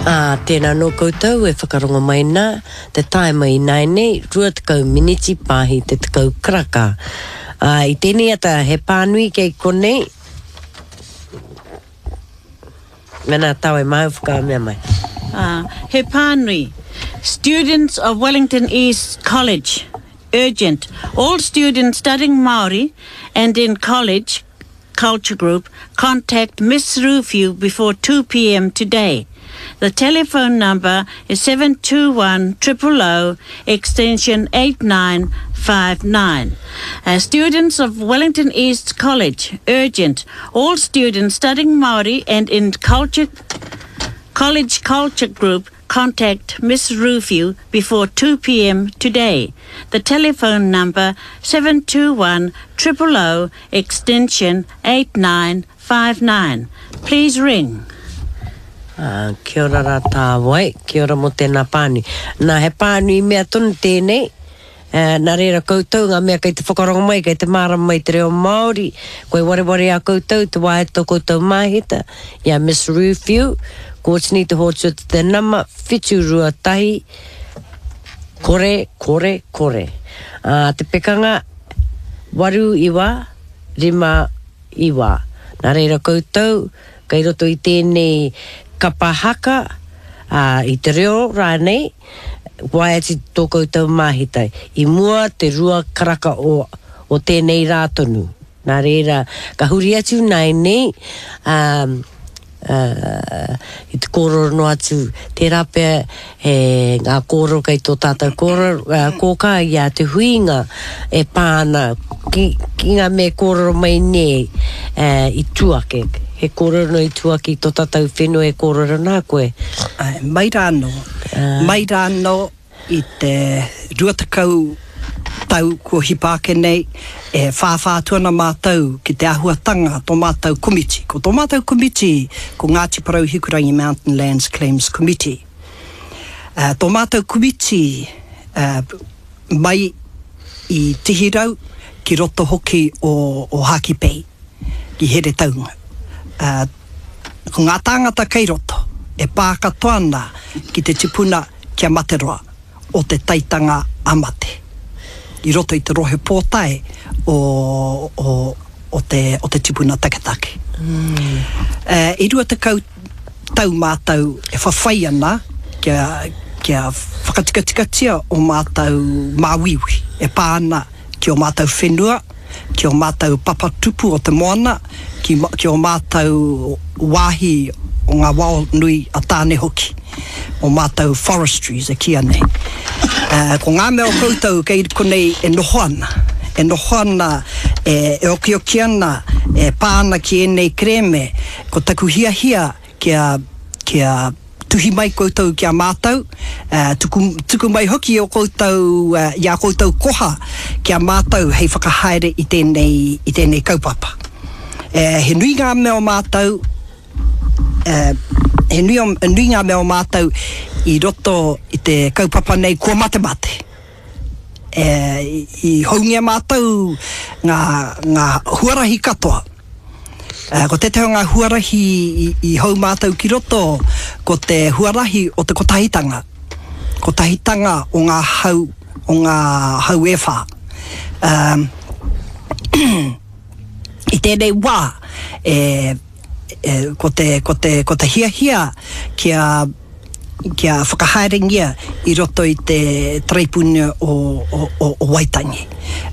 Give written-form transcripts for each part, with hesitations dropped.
Tēnā no koutou e whakarongo mai nā, te tae mai nai nei, rua tekau miniti pāhi te tekau kraka. I tēnei ata he pānui kei konei. Mena tau e mai whaka mea mai. He pānui. Students of Wellington East College, urgent. All students studying Māori and in college culture group, contact Miss Rufio before 2 p.m. today. The telephone number is 721-000, extension 8959. Students of Wellington East College, urgent. All students studying Māori and in college culture group, contact Miss Rufio before 2 p.m. today. The telephone number 721-000, extension 8959. Please ring. Kia ora rā tāwai, kia ora mo tēnā pānui. Nā he pānui mea tonu tēnei, nā reira koutou ngā mea kei te whakarongo mai, kei te mārama mai te reo Māori, koe wareware a koutou, te wae tō koutou mahita, ia Miss Rufio, kōtini te hōtua te nama, whitu rua tahi, kore. Te pekanga, waru iwa, rima iwa. Nā reira koutou, kei roto i tēnei kapahaka, i te reo rānei, wae ati tō koutou mahitai. I mua te rua karaka o tēnei rātonu. Nā reira, ka huri atu nai nei, i te kōroro no atu, te rapea ngā kōroro kei tō tātou kōroro, kōka i a te huinga e pāna, ki ngā me kōroro mai nei i tuake. He kōrero no i tuaki tō tātou whenua e kōrero nā koe. Mai rāno i te ruatakau tau ko hipake nei e whāwhātuana mātou ki te ahuatanga tō mātou komiti. Ko tō mātou komiti ko Ngāti Porou Hikurangi Mountain Lands Claims Committee. Tō mātou komiti mai i tihirau ki roto hoki o Hakipei ki here taunga. Ko ngā tāngata kei roto e pākatoana ki te tipuna kia materoa o te taitanga amate i roto i te rohe pōtae o te tipuna taketake. I rua te kau tau mātou e whawhai ana kia whakatikatikatia o mātou māwiwi e pāna ki o mātou whenua, ki o mātou papatupu o te moana, ki o mātou wāhi o ngā wao nui a tāne hoki, o mātou forestries e kia nei. Ko ngā mea o koutou kei konei e nohoana e oki ana e pāna ki e nei kreme, ko taku hia kia tuhi mai koutou kia mātou, tuku mai hoki o koutou, ia koutou koha kia mātou hei whakahaere i tēnei kaupapa. He nui ngā mea o mātou, i roto i te kaupapa nei kua mate. I haungia mātou ngā huarahi katoa. Ko te teo ngā huarahi i hau mātou ki roto, ko te huarahi o te kotahitanga. Kotahitanga o ngā hau e whā. I tēnei wā, ko te hia kia whakahaerengia i roto i te traipune o Waitangi.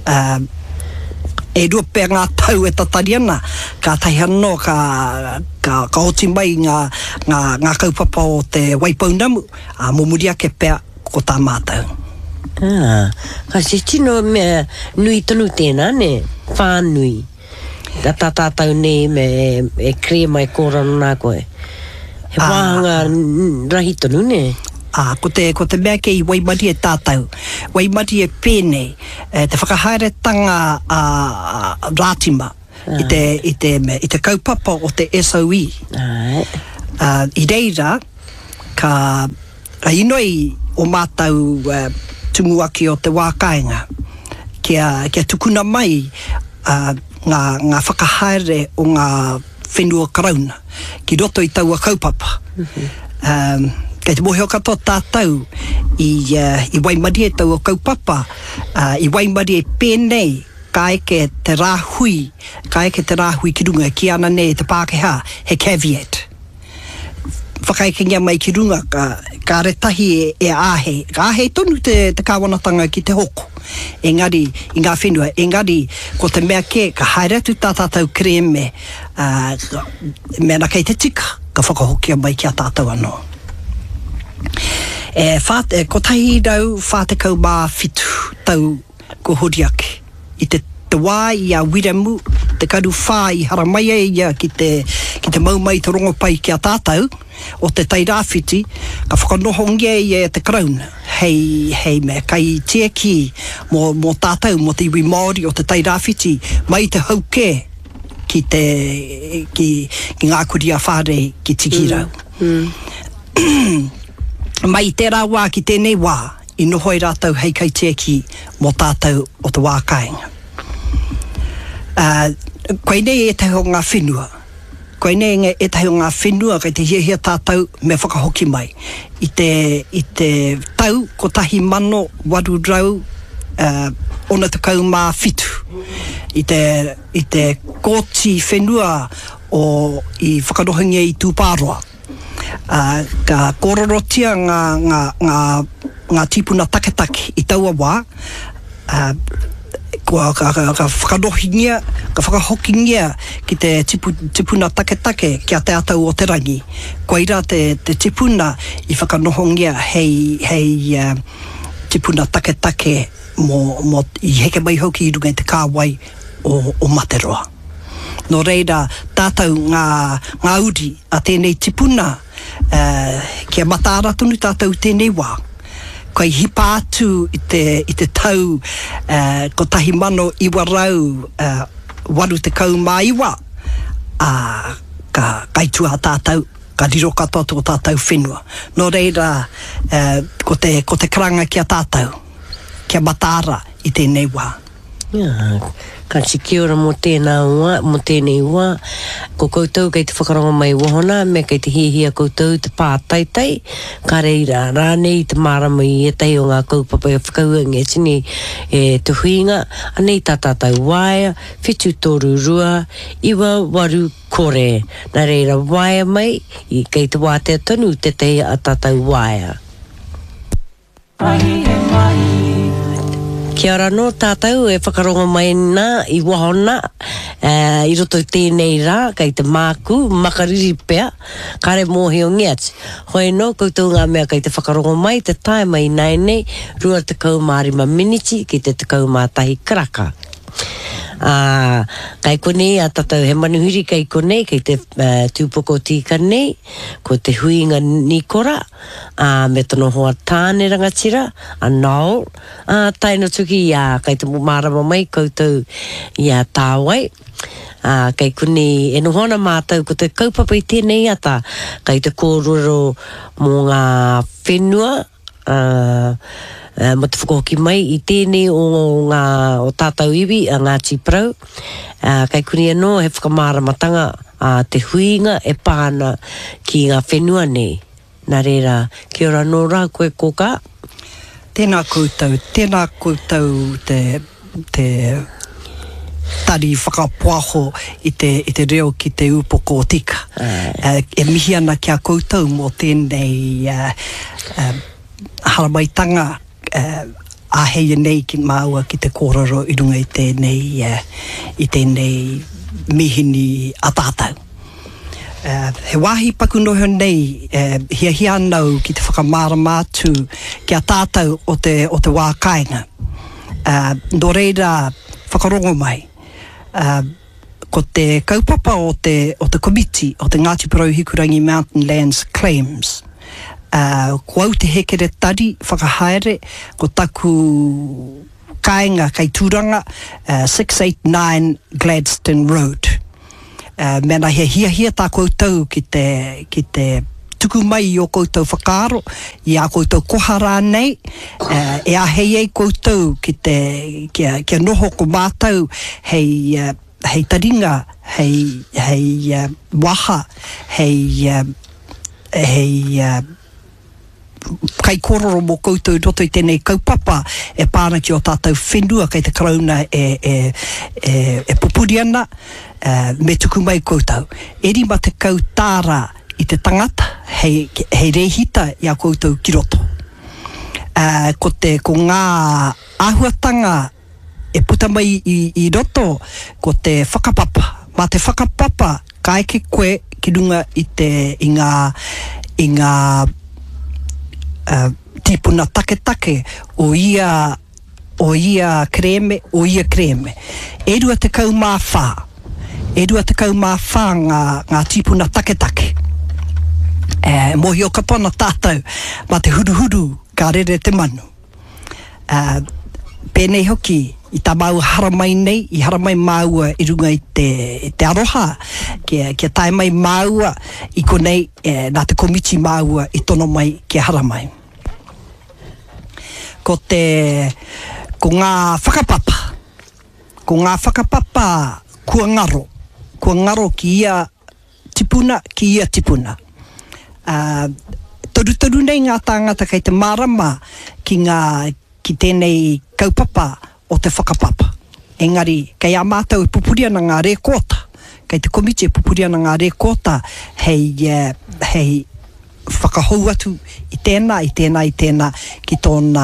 E rua pēr ngā tau e tatari ana, ka tahi anō ka hoti mai ngā kaupapa o te Waipaunamu, mo muri ake pēr ko tā mātou. Ka se tino mea nui tonu tēnā, ne? Whānui. Da tātātau nei me e krema e kōrano nā koe. He wāhanga rahi tonu, ne? Ko te mea kei Waimari e tātou. Waimari e pēnei. Te whakahaeretanga rātima i te kaupapa o te SOE. I reira, ka inoi o mātou tumuaki o te wākainga. Kia tukuna mai ngā whakahaere o ngā whenua karauna ki roto i taua kaupapa. Kei te mohi o katoa tātou I waimari e tau o kaupapa, I waimari e pēnei, ka eke te rāhui ki runga, ki ana nei te Pākehā, he caveat. Whakaikengia mai ki runga, ka retahi e āhei. Ka āhei tonu te kāwanatanga ki te hoko. Engari, I ngā whenua, engari, ko te mea ke, ka haeratu tā tātou kreme, mea na kei te tika, ka whakahokia mai ki a tātou anō. Ko tahi rau whātekau mā whitu tau ko horiake. I te wā I a Wiremu, te karu whā I haramaia ia ki te maumai te rongo pai ki a tātou, o te tairawhiti, ka whakanohongia ia te krauna. Hei mea, kai tieki mō tātou, mō te iwi Māori o te tairawhiti, mai te hauke ki ngā kuria whare ki Tikirau. Mai tērā wā ki tēnei wā, I nohoi rātou hei kai tieki mō tātou o te wā kāinga. Koe nei e tahi o ngā whenua. Koe nei e tahi o ngā whenua kei te hiahia tātou me whakahoki mai. I te tau ko tahi mano waru rau ona te kau mā whitu. I te kōti whenua I whakanohingia I Tūpāroa. Ka kororotia ngā tipuna taketake I taua wā. Ka whakanohingia, ka whakahokingia ki te tipuna taketake ki a te atau o te rangi. Koira te tipuna I whakanohongia hei tipuna taketake I heke mai hoki I runga te kāwai o Materoa. No reira, tātou ngā uri a tēnei tipuna, kia mataara tonu tātou tēnei wā. Kai hipa atu I te tau ko tahi mano iwa rau waru te kau mā iwa ka kaitua tātou ka riro katoa tō tātou whenua no reira ko te karanga ki a tātou kia mataara I tēnei wā Kansi kia ora mō tēnei wā. Ko koutou kei te whakarongo mai wahona, me kei te hihia koutou te pātaitai. Ka reira, rānei te marama I e tei o ngā kaupapa e whakauang e tini te huinga. Anei tā tātou waia, whitu toru rua, iwa waru kore. Nā reira waia mai, I kei te wā te tonu te tei a tātou waia. Kia ora no tātou e whakarongo mai nā I wahona I roto I tēnei rā kei te māku makariri pea kare mōhio ngeats hoi no koutou ngā mea kei te whakarongo mai te tae mai nai nei rua te kaumārima miniti ki te kaumātahi karaka kai konei a tātou he manuhiri kai konei kei te tūpoko tika nei ko te huinga Nikora me tono hoa tāne rangatira a Noel taino tuki kai te marama mai koutou I tāwai kai konei e nohona mātou ko te kaupapa I tēnei ata kai te kōrero mō ngā whenua mo te whakahoki mai I tēnei o tātou iwi a Ngāti Parau kai kuni anō he whakamāramatanga te huinga e pāna ki ngā whenua nei nā reira kia ora nō rā koe koka tēnā koutou te tari whakapuaho I te reo ki te upoko o tika e mihi ana kia koutou mō tēnei haramaitanga ahei nei ki māua ki te kōrero I runga I tēnei mihini a tātou. He wāhi pakunoho nei hia nau ki te whakamārama atu ki a tātou o te wā kāinga. No reira whakarongo mai. Ko te kaupapa o te komiti o te Ngāti Parau Hikurangi Mountain Lands Claims. Ko au te hekere tari whakahaere ko taku kāinga kai tūranga 689 Gladstone Road. Mena he hia tā koutou ki te tuku mai o koutou whakaaro I a koutou kohara nei e a hei koutou kia noho ko mātou hei taringa hei waha hei kai kororo mō koutou roto I tēnei kaupapa e pāna ki o tātou whenua kei te karauna e pupuri ana me tuku mai koutou. Erima te kautāra I te tangata hei rehita I a koutou ki roto. Ko ngā āhuatanga e puta mai I roto ko te whakapapa. Ma te whakapapa ka eke koe ki runga I ngā tipuna take o ia kreme o ia kreme. E rua te kau mā whā. E rua te kau mā whā ngā tipuna take. Mohi o kapana tātou ma te huruhuru ka rere te manu. Pēnei hoki I tā mau haramai nei, I haramai maua I runga I te aroha, kia tae mai maua I konei, nā te komiti maua I tono mai kia haramai. Ko ngā whakapapa. Ko ngā whakapapa kua ngaro ki ia tipuna, ki ia tipuna. Toru nei ngā tāngata kei te marama ki tēnei kaupapa o te whakapapa. Engari, kei a mātou pupuri ana ngā rekota, kei te komiti pupuri ana ngā rekota, hei whakahou atu I tēnā ki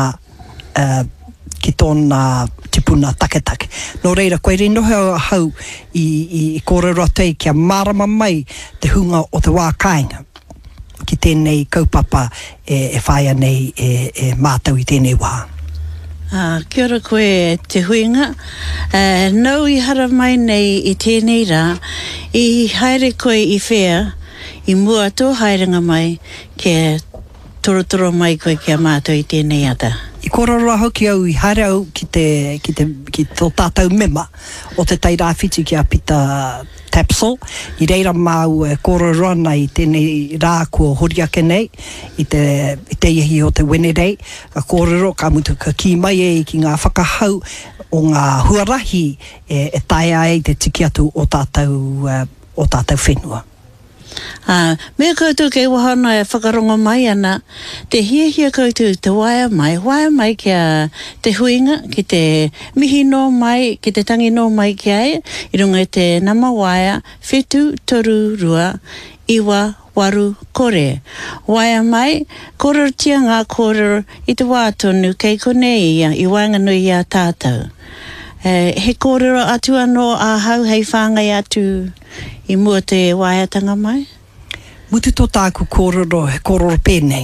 tōna tipuna take. Nō reira, koe rei noho hau I kōrero atei kia marama mai te hunga o te wā kāinga. Ki tēnei kaupapa e whaia nei e mātou I tēnei wā. Kia ora koe te huinga. Nau I hara mai nei I tēnei rā, I haere koe I whea, I mua tō haerenga mai, kia torotoro mai koe kia mātou I tēnei ata. I korora hoki au I haere au ki tō tātou mema o te tairāwhiti ki a Pita Tapsol. I reira mau korora ana I tēnei rā kua hori ake nei I te ihi o te Wenerei. Ka kororo ka mutu ka ki mai ki ngā whakahau o ngā huarahi e tae ai te tiki atu o tātou whenua. Mea koutou kei wahana e whakarongo mai ana, te hia koutou te waia mai kia te huinga, ki te mihi no mai, ki te tangi no mai ki ai, I runga te nama waia, whetu, toru, rua, iwa, waru, kore. Waia mai, kororotia ngā kororo I te wātonu kei konei ia, I wainganui ia tātou. He kōrero atu anō āhau hei whāngai atu I mua te waiatanga mai? Mutu tō tāku kōrero, he kōrero pēnei.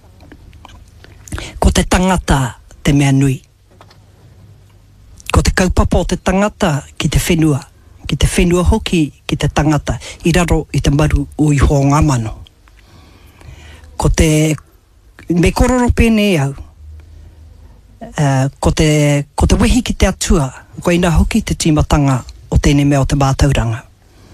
Ko te tangata te mea nui. Ko te kaupapa o te tangata ki te whenua. Ki te whenua hoki ki te tangata I raro I te maru o I honga mano. Ko te me kōrero pēnei au. Ko te wehi ki te atua, ko ina hoki te tīmatanga o tēnei mea o te mātauranga.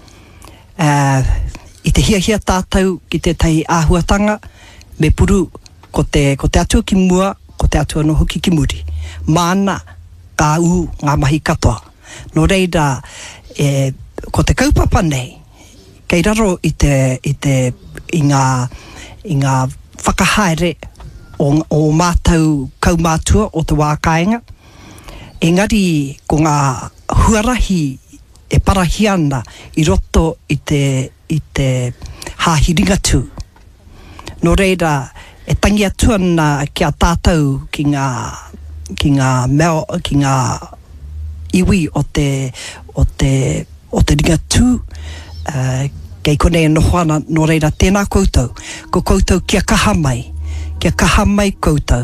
I te hia tātou ki te tai āhuatanga, me puru ko te atua ki mua, ko te atua no hoki ki muri. Māna, ka u, ngā mahi katoa. Nō reira, ko te kaupapa nei, kei raro I ngā whakahaere o mātou kaumātua o te wākainga. Engari, ko ngā huarahi e parahi ana I roto I te hāhiringatu. Nō reira, e tangi atu ana kia tātou ki ngā iwi o te ringatu, kei konei noho ana, nō reira, tēnā koutou, ko koutou kia kaha mai koutou.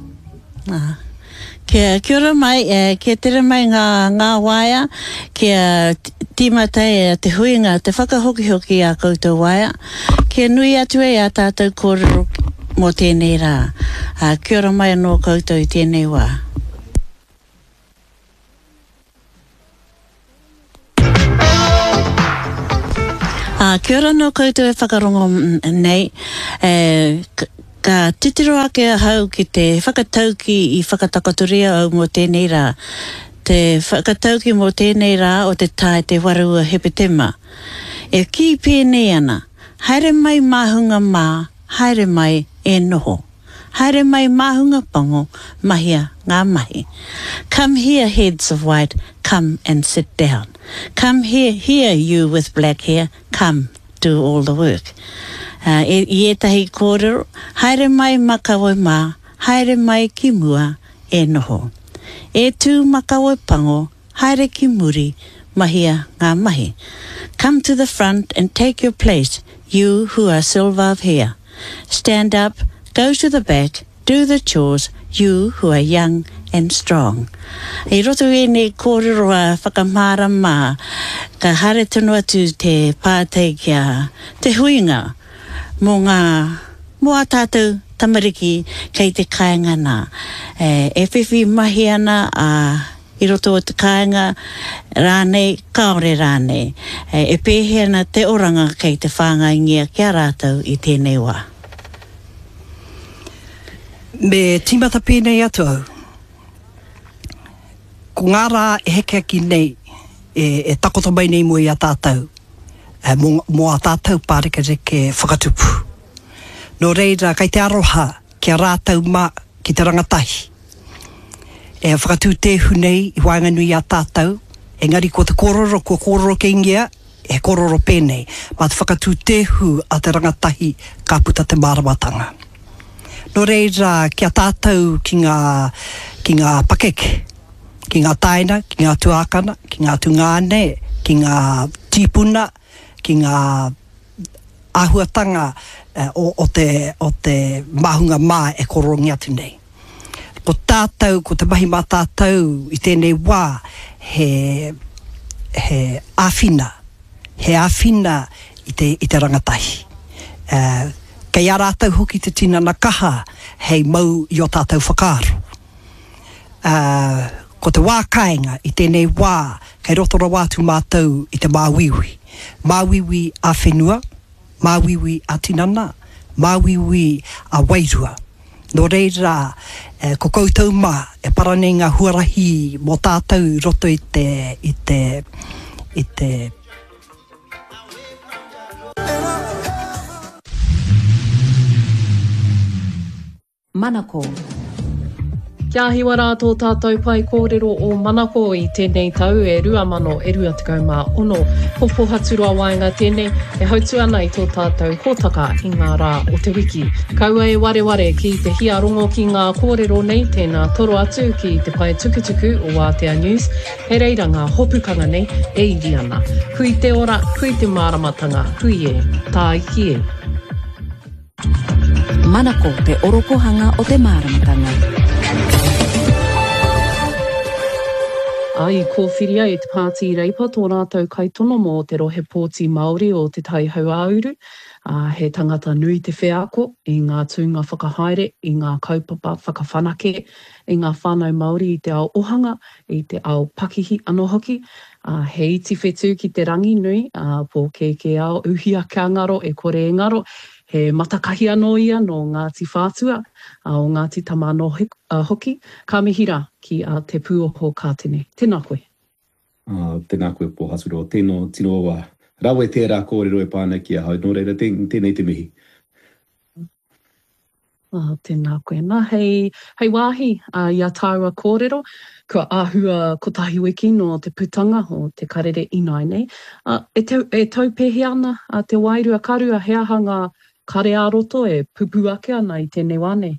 Kia ora mai, kia tere mai ngā waia, kia tīmatai te huinga, te whakahoki a koutou waia, kia nui atu a tātou kōrero mō tēnei rā. Kia ora mai anō koutou I tēnei wā. Kia ora anō koutou e whakarongo nei, ka titiro ake hau ki te whakatauki I whakatakatoria au mō tēnei rā. Te whakatauki mō tēnei rā o te tae te warua hepetema. E ki pēnei ana, haere mai mahunga mā haere mai e noho. Haere mai mahunga pango, mahia ngā mahi. Come here, heads of white, come and sit down. Come here you with black hair, come, do all the work. I tahi kōrero, haere mai makawoi mā, haere mai ki mua e noho. E tū makawoi pango, haere ki muri, mahia ngā mahi. Come to the front and take your place, you who are silver of hair. Stand up, go to the back, do the chores, you who are young and strong. I roto e ne kōrero a whakamara mā, ka hare tonu atu te pātei kia te huinga, mō a tātou tamariki kei te kāinga nā. E whiwhi mahi ana I roto o te kāinga rānei, kaore rānei. E pēhe ana te oranga kei te whāngaingia kia rātou I tēnei wā. Me timata pēnei atu au. Ko ngā rā e heke aki nei, e takoto mai nei mo I a tātou. Mo a tātou pāreka reke whakatupu. Nō reira, kei te aroha kia rātou mā ki te rangatahi. E whakatū tehu nei I wainganui a tātou. Engari ko te kōroro ke ingia, e kōroro pēnei. Ma te whakatū tehu a te rangatahi ka puta te māramatanga. Nō reira, kia tātou ki ngā pakeke, ki ngā taina, ki ngā tuākana, ki ngā tungāne, ki ngā tīpuna, ki ngā āhuatanga o te mahunga mā e korongi atu nei. Ko tātou, ko te mahi mā tātou I tēnei wā, he āwhina I te rangatahi. Kei a rātou hoki te tinana kaha, hei mau I o tātou whakaaro. Ko te wā kāinga I tēnei wā, kei rotora wātu mātou I te māwiwi. Māwiwi a whenua, māwiwi a tinana, māwiwi a wairua. Nō reira, ko koutou mā, e paranei ngā huarahi mō tātou roto I te Manako. Kia hiwa rātou tātou pai kōrero o Manako I tēnei tau e 2026 Popo Haturua Wainga tēnei e hautu ana I tō tātou hōtaka I ngā rā o te wiki. Kaua e wareware ki te hiarongo ki ngā kōrero nei tēnā toro atu ki te pai tukutuku o Aotea News. He reira ngā hopukanga nei e iri ana. Hui te ora, hui te māramatanga, hui e, tā iki e. Manako, te orokohanga o te māramatanga. Ai, ko whiria e te pāti reipa tō rātou kaitono mō te rohe pōti Māori o te taihau auru. He tangata nui te wheako I ngā tūnga whakahaere, I ngā kaupapa whakawhanake, I ngā whānau Māori I te ao ohanga, I te ao pakihi anō hoki. He iti whetū ki te rangi nui, pō ke ao uhia kia ngaro e kore e ngaro. He matakahi anō ia no Ngāti Whātua, o Ngāti Tamano hoki, ka mihira ki te pūoho kātene. Tēnā koe. Tēnā koe pō hasuro, tēnō tino wā. Rawe tērā kōrero e pāna ki a hau, nō reira tēnei te mihi. Tēnā koe. Nā, hei wāhi I a tāua kōrero, kua āhua kotahi wiki no te putanga o te karere inai nei. E tau pehi ana te wairua karua he aha ngā kare ā-roto e pupu ake ana I tēnei wāne?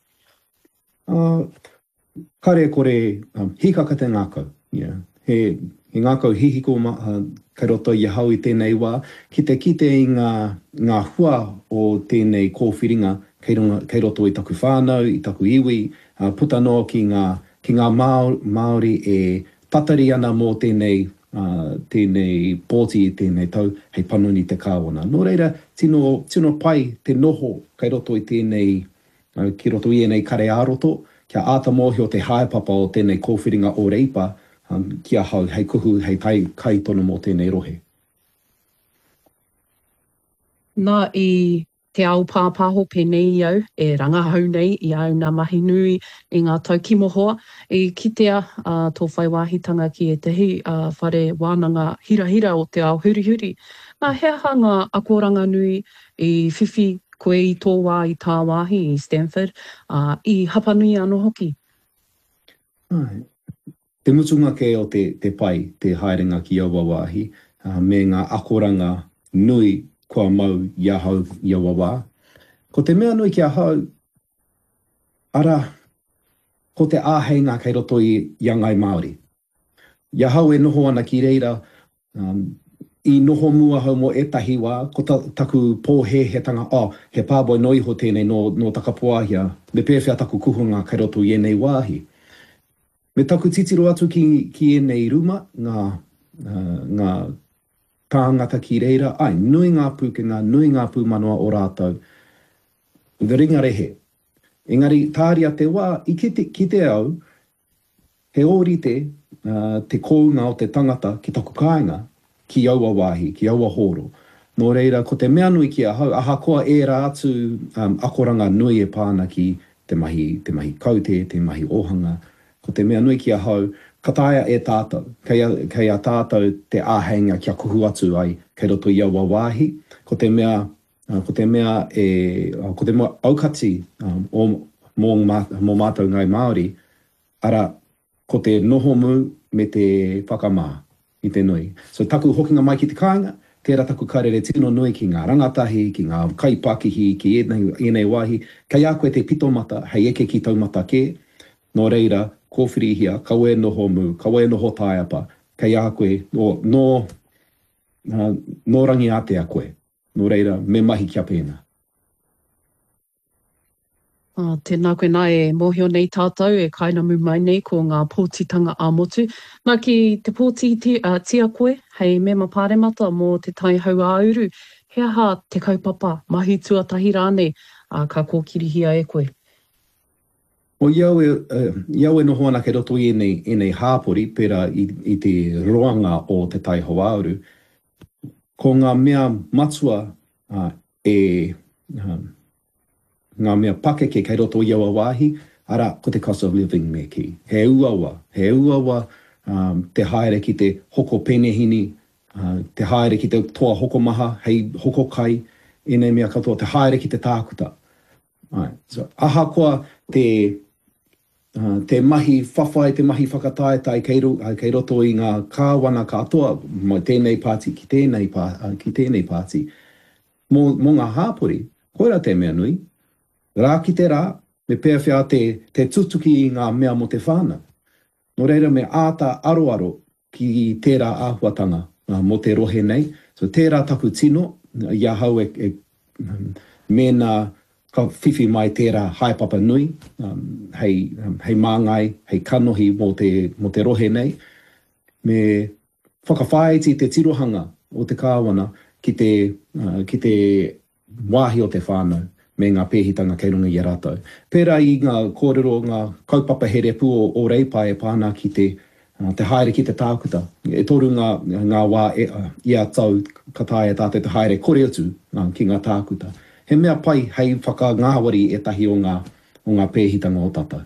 Kare kore hikaka te ngākau. Yeah. He ngākau hihiko kai roto I hau I tēnei wā. Ki te kite I ngā hua o tēnei kōwhiringa kei roto I taku whānau, I taku iwi, puta noa ki ngā Māori e tatari ana mō tēnei pōti I tēnei tau, hei panoni te kāwana. Nō reira, tino pai te noho kai roto I tēnei, ki roto I nei kare ā-roto, kia āta mōhi o te haepapa o tēnei kōwhiringa o reipa, kia hau, hei kuhu, hei kai tono mō tēnei rohe. Nā I te ao pāpāho pēnei I au, e rangahau nei I au ngā mahi nui I ngā tau kimohoa, e kitea tō whaiwāhitanga ki e tehi whare wānanga hirahira o te ao hurihuri. Nā he aha ngā akoranga nui I whiwhi koe I tō wā I tā wāhi I Stanford, I hapanui anō hoki. Ai. Te mutunga ke o te pai, te haerenga ki Aua Wāhi, me ngā akoranga nui kua mau ia hau I Aua Wā. Ko te mea nui ki a hau, ara, ko te āheinga kei roto I Iangai Māori. Ia hau e noho ana ki reira, I noho mua hau mo etahi wā, ko taku pōhehitanga, he pāboi noiho tēnei no takapuahia, me pēwhia taku kuhunga kei roto I enei wāhi. Me taku titiro atu ki enei ruma, ngā tāngata ki reira, nui ngā pūkenga, nui ngā pūmanoa o rātou. The ringa rehe. Engari, tāria te wā, ki te au, he ōrite te kounga o te tangata ki taku kāinga, ki Aua Wāhi, ki Aua Horo. Nō reira, ko te mea nui ki a hau, aha koa e rā atu akoranga nui e pāna ki te mahi kaute, te mahi ohanga. Ko te mea nui ki a hau, ka taia e tātou. Kei a tātou te āheinga kia kuhu atu ai, kei roto I Aua Wāhi. Ko te mea aukati mō mātou ngai Māori, ara ko te nohomu me te whakamā I te nui. So taku hokinga mai ki te kāinga, tērā taku karere tino nui ki ngā rangatahi, ki ngā kaipakihi, ki enei wāhi. Kei a koe te pitomata, hei eke ki taumata ke, nō reira, kōwhirihia, kaue noho mu, kaue noho tāiapa, kei a koe, no rangi ate a koe. Nō reira, me mahi kia pēna. Tēnā koe nā e mōhio nei tātou e kainamu mai nei ko ngā pōtitanga ā-motu. Nā ki te pōti tia koe, hei me mapāremata mō te tai hau āuru, he aha te kaupapa, mahi tuatahi rānei, ka kōkirihia e koe. O iau e noho ana ke roto I enei hāpori, pera I te roanga o te tai hau āuru, ko ngā mea matua ngā mea pakeke kei roto I Aua Wāhi, ara ko te cost of living me ki. He uawa te haere ki te hoko penehini, te haere ki te toa hoko maha, hei hoko kai, enei mea katoa, te haere ki te tākuta. So, aha koa te mahi whawhai, te mahi whakataetai kei roto I ngā kāwana katoa, mo tēnei pāti ki tēnei pāti. Mō ngā hāpori, koera te mea nui, rā ki te rā, me pēwhia te tutuki I ngā mea mo te whāna. Nō reira me āta aroaro ki tērā āhuatanga mo te rohe nei. So tērā taku tino, ia hau mena ka whiwhi mai tērā haepapa nui, hei māngai, hei kanohi mo te rohe nei. Me whakawhaiti te tirohanga o te kāwana ki te wāhi o te whānau. Me ngā pēhitanga kei runga I rātou. Pērā I ngā kōrero, ngā kaupapa he repu o reipa e pāna ki te haere ki te tākuta. E toru ngā wā ia tau kataia tātou te haere kore atu ki ngā tākuta. He mea pai hei whakangāwari e tahi o ngā pēhitanga o tātou.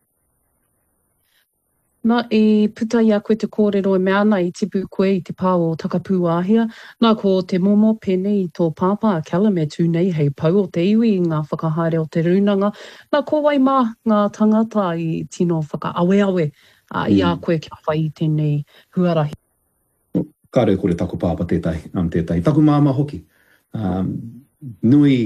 Nā e puta I a koe te kōrero e mea ana I tipu koe I te pā o Takapūāhia. Nā ko te momo pene I tō pāpā a Callum e tūnei hei pau o te iwi I ngā whakahaere o te runanga. Nā ko wai mā ngā tangata I tino whakaaweawe I a koe kia whai I tēnei huarahi. Kāre kore taku pāpā tētai. Taku māma hoki. Nui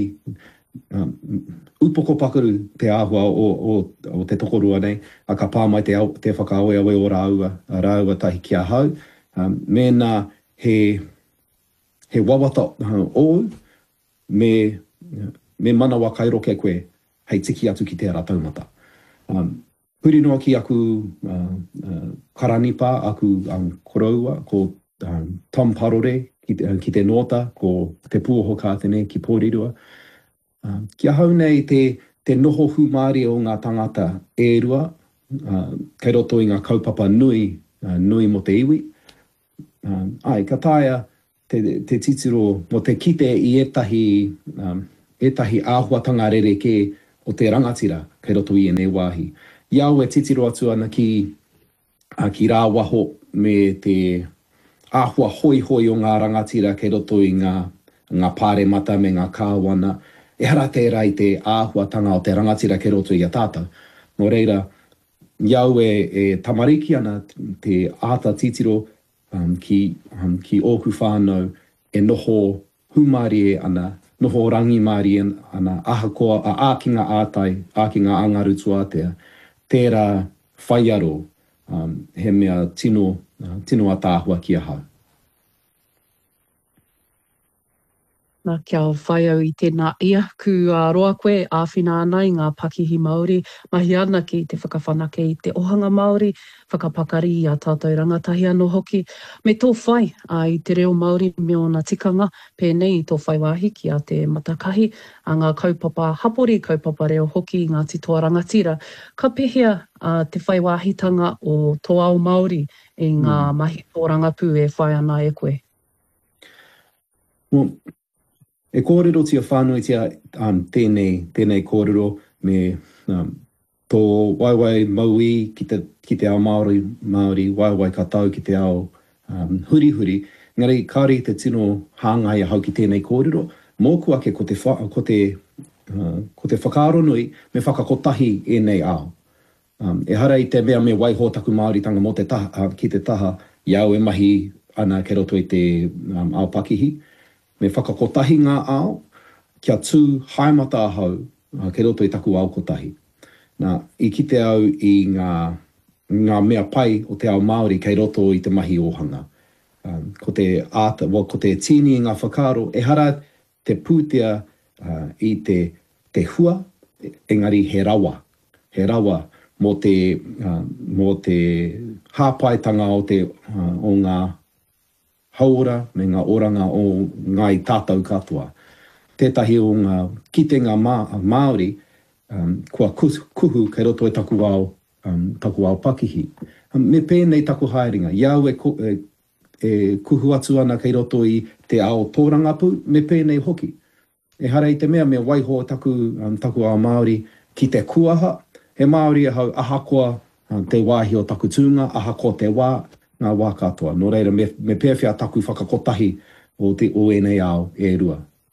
upoko pakaru te āhua o te tokorua nei, a ka pāmai te whakaaweawe o rāua tahi kia hau. Mēnā he wawata o me manawa kairoke koe hei tiki atu ki tērā taumata. Puri noa ki aku karanipa, aku koroua, ko Tom Parore ki te nota, ko te puoho kātene ki Pōrirua. Kia hau nei te noho humari o ngā tangata e rua, kei roto I ngā kaupapa nui mo te iwi. Ka taia te titiro mo te kite I etahi āhuatanga rereke o te rangatira kei roto I enei wāhi. Iau e titiro atu ana ki rā waho me te āhua hoi o ngā rangatira kei roto I ngā pāremata me ngā kāwana. e hara tērā i te āhuatanga o te rangatira ke roto i a tātou. Nō reira, iau e tamariki ana te āta titiro ki ōku whānau e noho humari e ana, noho rangi mari ana, ahakoa a ākinga ātai, ākinga angaru tuatea, tērā whaiaro, he mea tino a tāhua ki a hau. Nā kia whai au i tēnā ia, ku roa koe āwhina ana i ngā pakihi Māori, mahi ana ki te whakawhanake i te ohanga Māori, whakapakari i a tātou rangatahi anō hoki. Me tō whai i te reo Māori me o nā tikanga, pēnei i tō whai wāhi ki a te matakahi, a ngā kaupapa hapori, kaupapa reo hoki i ngā titoa rangatira. Ka pehea te whai wāhitanga o tō ao Māori i ngā mahi tō rangapu e whai ana e koe. Well, e kōrero tia whānui tia tēnei kōrero me tō waiwai maui ki te ao Māori, waiwai katau ki te ao hurihuri. Ngari, kāri te tino hāngai hau ki tēnei kōrero, mōku ake ko te whakaronui me whakakotahi e nei ao. E hara i te mea me waiho taku Māori tanga mo te taha, ki te taha, iau e mahi ana ke roto i te ao pakihi. Me whakakotahi ngā ao, kia tū haimata ahau ke roto i taku ao kotahi. Nā, i kite au i ngā mea pai o te ao Māori kei roto i te mahi ohanga. Ko te tini i ngā whakaro, e hara te pūtea i te hua, engari he rawa. He rawa mo te hāpaitanga o ngā haora me ngā oranga o ngā i tātou katoa. Tētahi o ngā kitenga Māori, kua kuhu kei roto e taku ao pakihi. Me pēnei taku haeringa, iau e kuhu atu ana kei roto i te ao tōrangapu, me pēnei hoki. E hara i te mea waiho taku ao Māori ki te kuaha, he Māori e hau ahakoa te wāhi o taku tūnga, ahakoa te wā, ngā wā katoa. Nō reira, me pēwhia taku whakakotahi o enei ao e rua.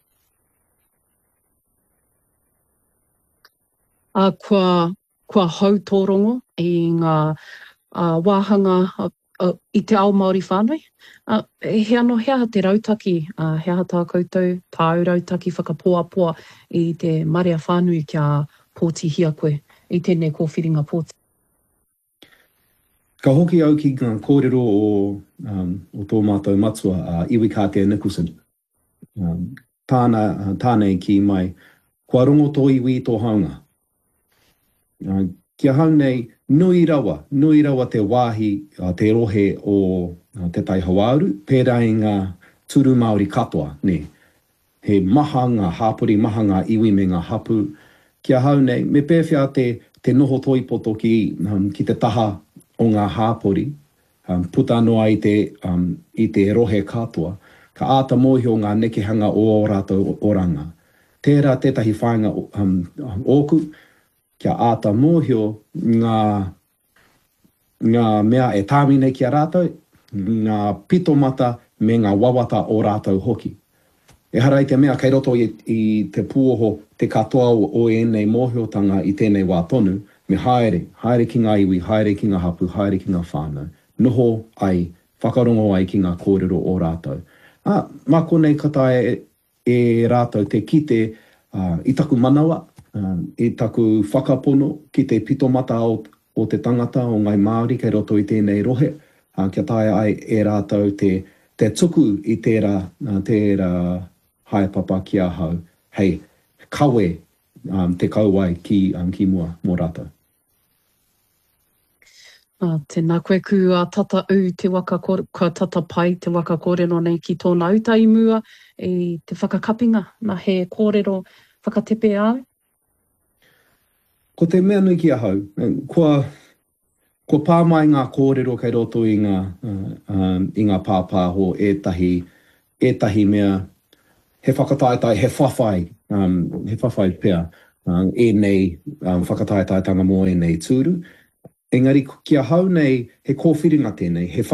Kua hau tōrongo i ngā wāhanga i te ao Māori whānui. He anō hea te rautaki, hea tā koutou, tāu rautaki whakapoapoa i te marea whānui kia pōti hia koe, i tēnei kōwhiringa pōti. Ka hoki au ki ngā kōrero o tō mātou matua, Iwikātea Nicholson. Tānei ki mai, kua rongo tō iwi tō haunga. Kia hau nei, nui rawa te wāhi, te rohe o te tai Hawaaru, pērā i ngā turu Māori katoa, ne. He maha ngā hāpori, maha ngā iwi me ngā hapu. Kia hau nei, me pēwhia te noho toipoto ki te taha o ngā hāpori, puta noa i te rohe katoa, ka āta mōhio ngā nekehanga o rātou oranga. Tērā tētahi whāinga ōku, kia āta mōhio ngā mea e tāmine ki a rātou, ngā pitomata me ngā wawata o rātou hoki. E hara i te mea kei roto i te puoho te katoa o enei mōhiotanga i tēnei wā tonu, me haere ki ngā iwi, haere ki ngā hapu, haere ki ngā whānau. Noho ai, whakarongo ai ki ngā kōrero o rātou. Mā konei katae e rātou te kite i taku manawa, i taku whakapono ki te pitomata o te tangata o ngai Māori kei roto i tēnei rohe. Kia tae ai e rātou te tuku i tērā haepapa ki a hau. Hei, kawe te kauai ki mua mō rātou. Tēnā koe ku tata au te waka kua tata pai te waka kōrero nei ki tōna utai mua i te whakakapinga na he kōrero whakatepe au? Ko te mea nui ki a hau, kua pāmai ngā kōrero kei roto i ngā pāpāho etahi mea he whakataetai, he whawhai pea e nei whakataetaitanga mō e nei tūru. Engari, kia hau nei he kōwhiringa tēnei, he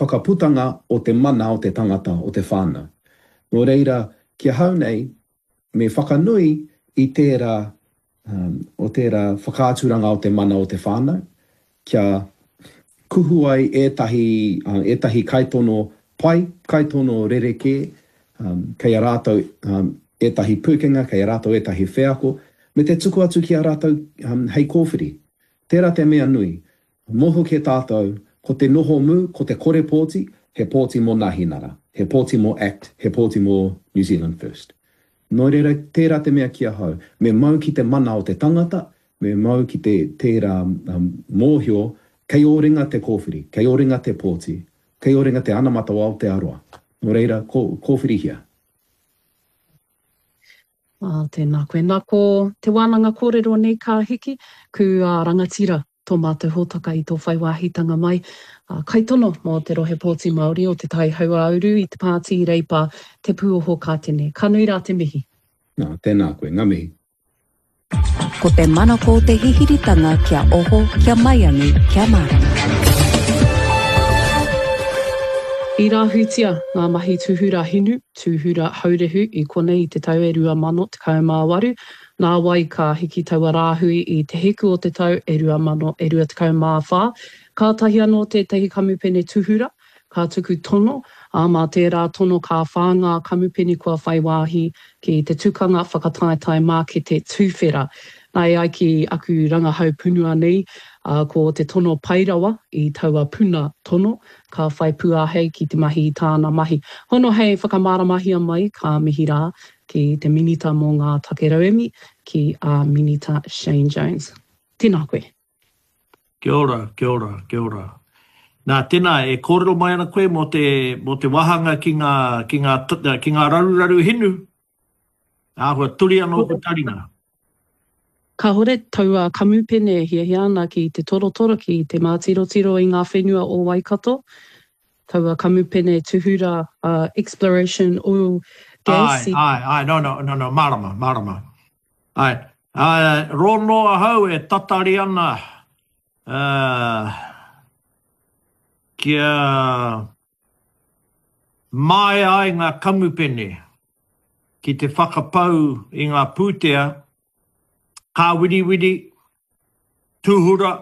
whakaputanga o te mana o te tangata o te whānau. Nō reira, kia hau nei, me whakanui I tērā, o tērā whakāturanga o te mana o te whānau, kia kuhu ai etahi kaitono pai, kaitono rereke, kei a rātou etahi pūkenga, kei a rātou etahi wheako, me te tuku atu ki a rātou hei kōwhiri. Tērā te mea nui, moho ke tātou, ko te noho mū, ko te kore pōti, he pōti mō Ngahinara, he pōti mō ACT, he pōti mō New Zealand First. Nō reira, tērā te mea kia hau, me mau ki te mana o te tangata, me mau ki tērā mōhio, kei oringa te kōwhiri, kei oringa te pōti, kei oringa te anamata o Aotearoa. Nō reira, kōwhiri hia. Tēnā koe. Nā ko te wānanga kōrero nei ka hiki, ku rangatira tō mātou hōtaka I tō whaiwāhitanga mai. Kai tono mō te rohe pōti Māori o te tai hauauru I te pāti I reipa te pūoho kā tene. Ka nui rā te mihi. Nā, tēnā koe, ngā mihi. Ko te mana ko te hihiritanga kia oho, kia mai anu, kia marama. I rāhutia ngā mahi tūhura hinu, tūhura haurehu I konei I te tau e 2018. Nā wai ka hiki taua rāhui I te heku o te tau e 2024. Ka tahi anō tētahi kamupene tūhura, ka tuku tono, mā tērā tono ka whāngā kamupene kua whaiwāhi ki te tukanga whakataetai mā ki te tūwhera. Nai ai ki aku rangahau punua nei, ko te tono pairawa I taua puna tono, ka whai pua hei ki te mahi I tāna mahi. Hono hei whakamaramahia mai ka mihi rā ki te minita mō ngā takerauemi ki a minita Shane Jones. Tēnā koe. Kia ora, kia ora, kia ora. Nā, tēnā, e kōrero mai ana koe mo te wahanga ki ngā raruraru hinu. Āhua turi ana o taringa. Ka hore taua kamupene hia ana ki te torotoro ki te mātirotiro I ngā whenua o Waikato. Taua kamupene tuhura exploration oil gas. Ai, no, marama. Ai, rono ahau e tatari ana kia mai ai ngā kamupene ki te whakapau I ngā pūtea ka wiri, tuhura,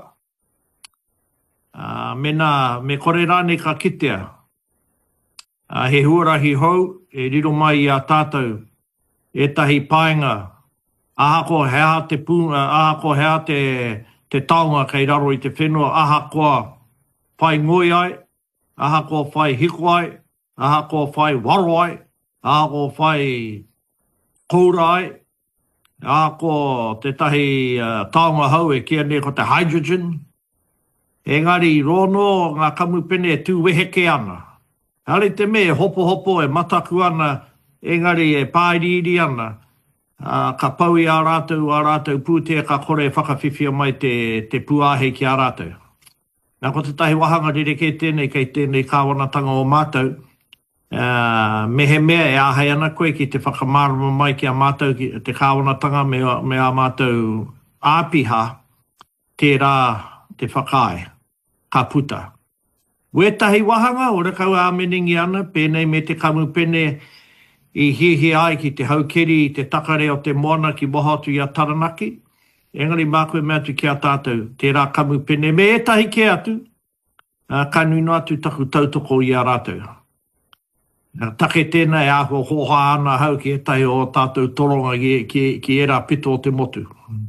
me kore rāne ka kitea. He huarahi hou, e riro mai I a tātou, e tahi paenga, aha ko hea te taonga kei raro I te whenua, aha koa whai ngoi ai, aha ko whai hiko ai, aha ko whai waro ai, aha ko whai koura ai, ko te tahi taonga hau e kia ne ko te hydrogen. Engari, rono ngā kamupene e tū weheke ana. Hare te me e hopo e mataku ana, engari e pāiriri ana. Ka pau I a rātou pūtea ka kore e whakawhiwhia mai te puahe ki a rātou. Nā ko te tahi wahanga rireke tēnei kei tēnei kāwanatanga o mātou. Mehe mea e ahai ana koe ki te whakamārama mai ki a mātou ki te kāwanatanga me a mātou āpiha tērā te whakae, ka puta. Wetahi wahanga o rekau a meningi ana, pēnei me te kamupene I hihi ai ki te haukeri I te takare o te moana ki Mohotu I a Taranaki. Engari mākoe mea tu ki a tātou, tērā kamupene me etahi ke atu, ka nuino atu taku tautoko I a rātou. Take tēnei āhua hoha ana hau ki etahi o tātou toronga ki era pito o te motu.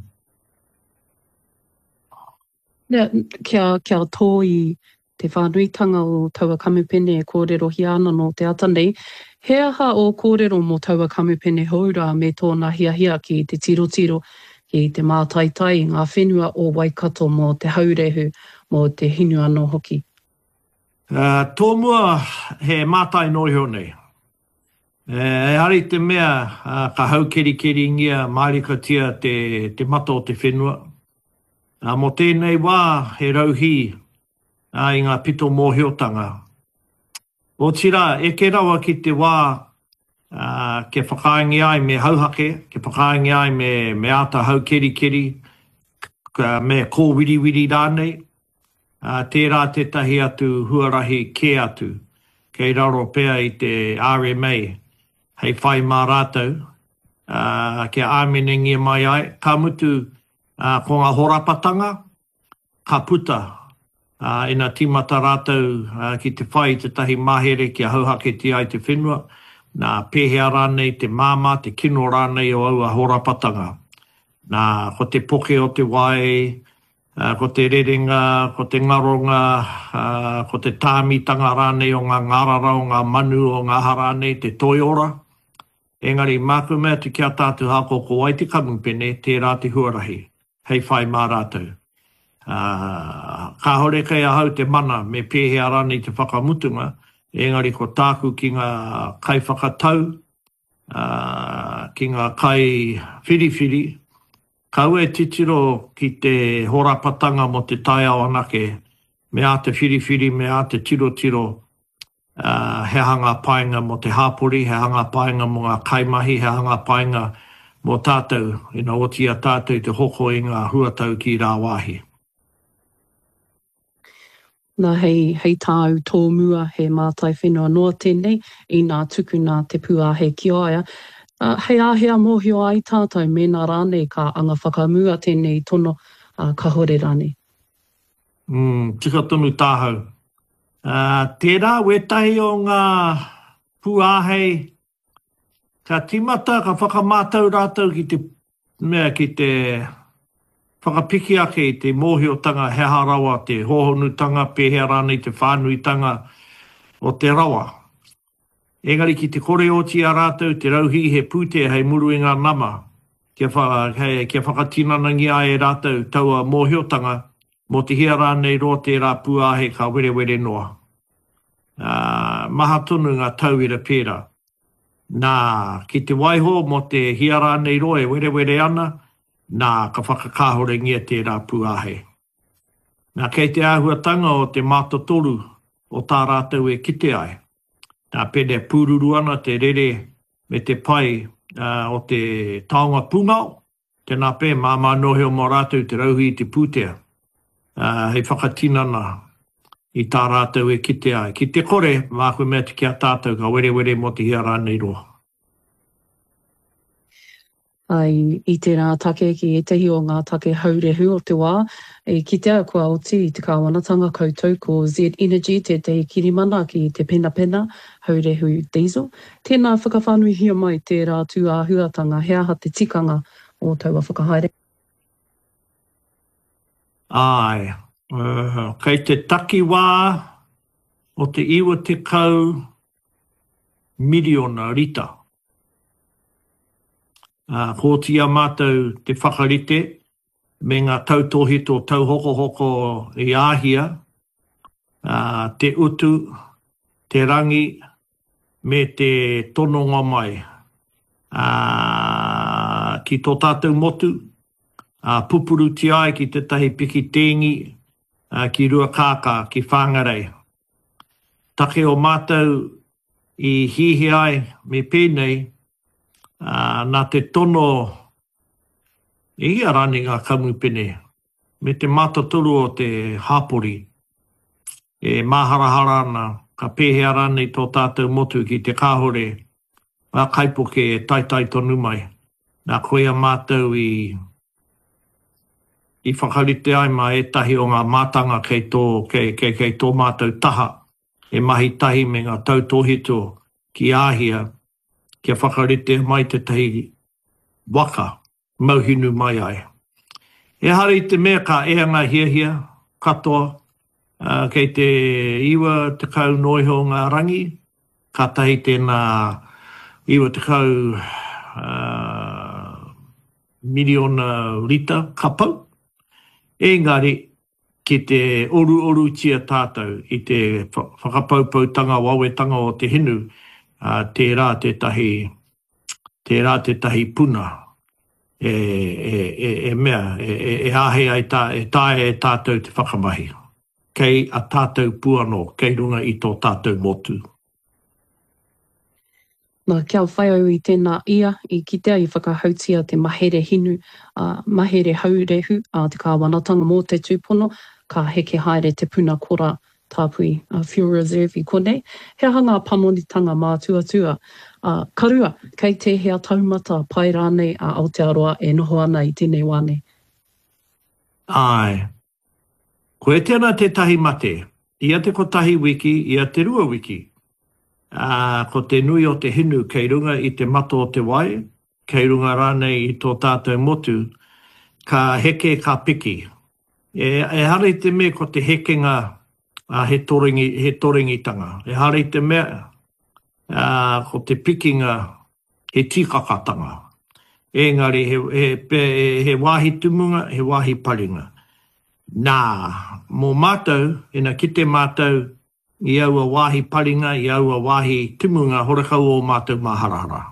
Kia tō I te whānuitanga o taua kamupene e kōrero hia ana no te ata nei. He aha o kōrero mō taua kamupene haura me tōna hia ki te tirotiro ki te mātaitai ngā whenua o Waikato mō te haurehu mō te hinu anō hoki. Tō mua he mātai noiho nei. E hari te mea ka haukeri ngia maarikatia te mata o te whenua. Mō tēnei wā he rauhi I ngā pito mōhiotanga. O tira, e ke rawa ki te wā ke whakaingi ai me hauhake, ke whakaingi ai me ata haukeri, me kōwiri rānei. Tērā te tahi atu huarahi ke atu, kei raro pēr I te RMA, hei whai mā rātou, ke āmenengia mai ai, ka mutu ko ngā horapatanga, ka puta, ina timata rātou ki te whai te tahi mahere ki a hauhake ti ai te whenua, nā pēhea rānei te māma, te kino rānei o aua horapatanga. Nā ko te poke o te wai, ko te rerenga, ko te ngaronga, ko te tāmitanga rānei o ngā ngarara, o ngā manu, o ngā harānei, te toiora. Engari, māku mea te kia tātu hako ko wai te kamupene, tērā te huarahi, hei whai mā rātou. Ka hore kei ahau te mana me pēhea rānei te whakamutunga, engari ko tāku ki ngā kai whakatau, ki ngā kai whiriwhiri, kau e titiro ki te horapatanga mo te tai ao anake, me a te whiriwhiri, me a te tiro, he hanga painga mo te hapori, he hanga painga mo ngā kaimahi, he hanga painga mo tātou, ina otia tātou te hoko i ngā huatau ki rā wāhi. Nā hei tāu tō mua he mātai whenua noa tēnei i nā tuku nā te pua he kiaia. Hei āhea mōhio ai tātou me nā rānei ka anga whakamua tēnei tono ka hore rānei. Tika tonu tāhau. Tērā wetahi o ngā puāhei, ka timata, ka whakamātau rātou ki te mea ki te whakapiki ake i te mōhiotanga he harawa, te hohonutanga, pēhea rānei te whānuitanga o te rawa. Engari ki te kore oti a rātou, te rauhi he pūtea hei muru i ngā nama, kia whakatinanangi ai e rātou taua mōhiotanga, mo te hia rānei roa tērā puāhe ka were noa. Maha tonu ngā tauira pērā. Nā, ki te waiho mo te hia rānei roa e were ana, nā ka whakakāhorengia tērā puāhe. Nā kei te āhuatanga o te mātotoru o tā rātou e kite ai. Nā pēne pūruru ana te rere me te pai o te taonga pungao, tēnā pē māma noheo mō rātou te rauhi i te pūtea. Hei whakatinana i tā rātou e kite ai. Ki te kore, māku mea te kia tātou ka were mo te hia rānei roa. Ai, i tērā take ki e tehi o ngā take haurehu o te wā, e ki te kua oti i te kāwanatanga koutou ko Z Energy, te kirimana ki te pena haurehu diesel. Tēnā whakawhanui hia mai tērā tū āhuatanga, he aha te tikanga o taua whakahaere. Ai, kei te takiwā o te iwa te kau miliona rita. Ko tia mātou te whakarite me ngā tautohito tau hoko i āhia, te utu, te rangi me te tononga mai. Ki tō tātou motu, pupuru ti ai ki te tahi piki tēngi, ki rua kāka, ki whāngarei. Take o mātou i hihi ai me pēnei, nā te tono i arani ngā kamupene, me te mātaturu o te hapori, e māharahara ana, ka pēhea rānei tō tātou motu ki te kāhore, ngā kaipoke e taitai tonu mai, nā koea mātou i whakarite ai mā etahi o ngā mātanga kei tō mātou taha, e mahi tahi me ngā tautohito ki āhia, kia whakarite mai te tahi waka, mauhinu mai ai. E hari te mea ka eanga hia katoa, kei te iwa te kau noiho ngā rangi, ka tahi tēnā iwa te kau miliona rita kapau. Engari, ki te oru tia tātou i te whakapaupautanga, wawetanga o te hinu, tērā te tahi puna mea, āhe ai tae e tātou te whakamahi. Kei a tātou puano, kei runga i tō tātou motu. Nā kia whai au i tēnā ia, i kitea i whakahautia te mahere hinu, mahere haurehu, te kāwanatanga mō te tūpono, ka heke haere te puna kora tāpui fuel reserve I konei. He hanga pamonitanga mā tuatua. Karua, kei te hea taumata pai rānei a Aotearoa e noho ana I tēnei wane. Ai. Ko e tēnā te tahi mate. Ia te ko tahi wiki, ia te rua wiki. Ko te nui o te hinu kei runga I te mato o te wai, kei runga rānei I tō tātou motu, ka heke ka piki. E hara te mea ko te hekenga he toringitanga. E hara te mea ko te pikinga he tikakatanga. Engari he wāhi tumunga, he wāhi paringa. Nā, mō mātou, ina ki te mātou, I aua wāhi paringa, I aua wāhi tumunga, horekau o mātou maharahara.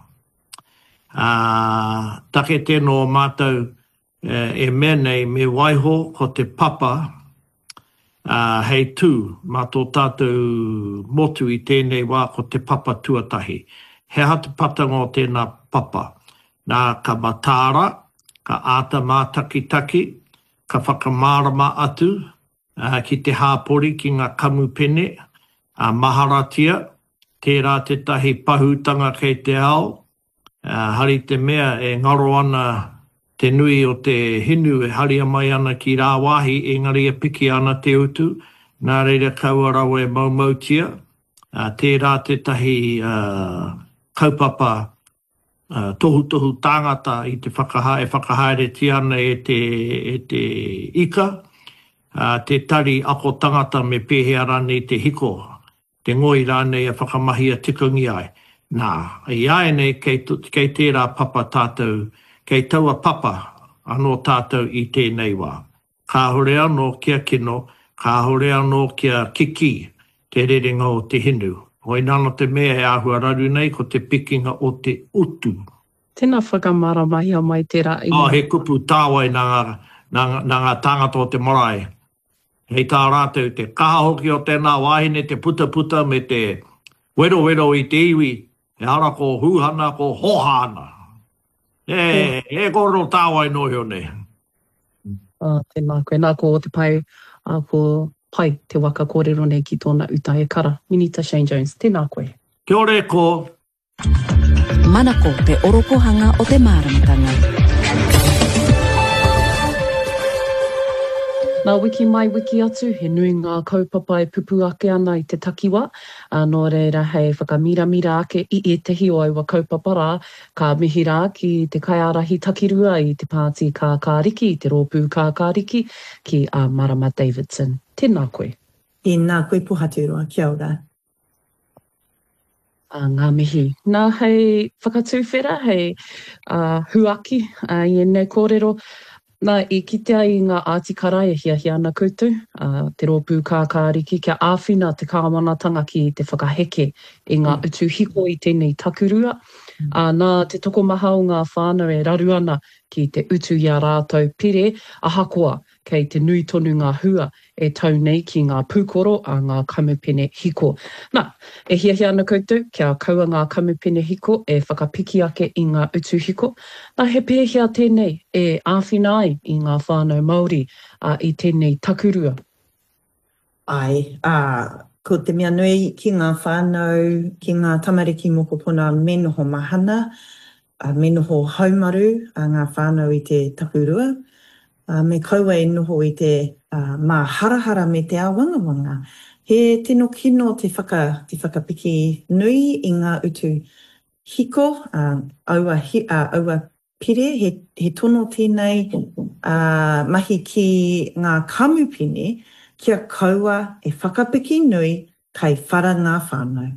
Take tēnō mātou e mea nei me waiho ko te papa hei tū, mā tō tātou motu I tēnei wā ko te papa tuatahi. He hatu patanga o tēnā papa. Nā ka matāra, ka āta mātakitaki, ka whakamārama atu, ki te hāpori ki ngā kamupene, maharatia, tērā te tahi pahutanga kei te ao, hari te mea e ngaro ana te nui o te hinu e haria mai ana ki rā wāhi, engari e piki ana te utu, nā reira kauarawe maumautia, tērā te tahi kaupapa tohu tāngata I te whakahaere ti ana e te ika, te tari ako tangata me pēhea rānei te hiko, te ngoi rānei a whakamahia tikungi ai. Nā, I ai nei kei tērā papa tātou, kei taua papa anō tātou I tēnei wā. Ka hore anō kia kino, ka hore anō kia kiki, te rerenga o te hinu. Hoi nana te mea e āhua raru nei ko te pikinga o te utu. Tēnā whakamaramahi mai tērā. He kupu tāwai nā ngā tāngata o te marae. Hei tā rātou te kaha hoki o tēnā wāhine, te puta me te wero I te iwi, he ara ko huhana, ko hohana. E koro tāwai no heo nei. Tēnā koe, nā ko o te pai, ko pai te waka kōrero nei ki tōna uta e kara. Minita Shane Jones, tēnā koe. Kia ore ko. Manako te oropohanga o te māramatanga. Nā wiki mai wiki atu, he nui ngā kaupapa e pupu ake ana I te takiwa. Nō reira hei whakamiramira ake I e tehi o aua kaupapa rā, ka mihi rā ki te kaiarahi takirua I te pāti kākāriki, I te rōpū kākāriki, ki a Marama Davidson. Tēnā koe. Nā koe puhaturoa, kia ora. Ngā mihi. Nā hei whakatūwhera, hei huaki, I nei kōrero, nā I kitea I ngā āti karai e hiahia ana koutou, te rōpū kākāriki, kia āwhina te kāwanatanga ki te whakaheke I ngā utu hiko I tēnei takurua. Nā te tokomaha o ngā whānau e raru ana ki te utu I a rātou pire, ahakoa kei te nui tonu ngā hua e tau nei ki ngā pūkoro a ngā kamupene hiko. Nā, e hiahia ana koutou, kia kaua ngā kamupene hiko e whakapiki ake I ngā utu hiko. Nā he pēhea tēnei e āwhina ai I ngā whānau Māori I tēnei takurua. Ai, ko te mea nui ki ngā whānau, ki ngā tamariki mokopuna me noho mahana, me noho haumaru a ngā whānau I te takurua, me kaua e noho I te mā harahara me te awangawanga. He tino kino te whakapiki nui I ngā utu hiko, aua pire, he tono tēnei mahi ki ngā kamupene, kia kaua e whakapiki nui kai whara ngā whānau.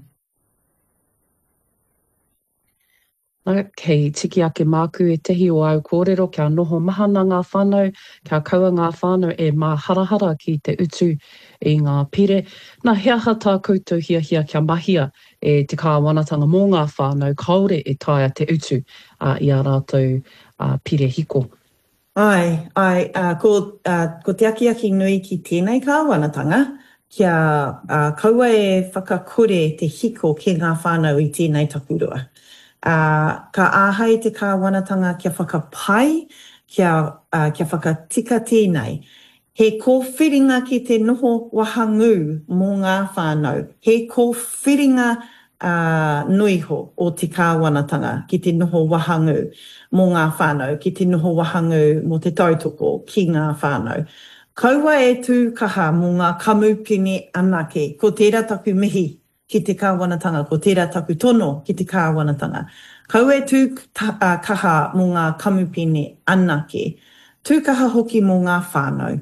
Kei tiki ake māku e tehi o au kōrero, kia noho mahana ngā whānau, kia kaua ngā whānau e mā harahara ki te utu I ngā pire. Nā hea hata koutou hiahia kia mahia e te kāwanatanga mō ngā whānau, kaore e taia te utu I a rātou pire hiko. Ai, ko te aki nui ki tēnei kāwanatanga, kia kaua e whakakore te hiko ki ngā whānau I tēnei takurua. Ka āhai te kāwanatanga kia whakapai, kia whakatika tēnei He kōwhiringa ki te noho wahangu mō ngā whānau. He kōwhiringa nuiho o te kāwanatanga ki te noho wahangu mō ngā whānau, ki te noho wahangu mō te tautoko ki ngā whānau. Kaua e tūkaha mō ngā kamupene anake, ko tērā taku mihi ki te kāwanatanga, ko tērā taku tono ki te kāwanatanga. Kaua e tūkaha mō ngā kamupene anake, tūkaha hoki mō ngā whānau.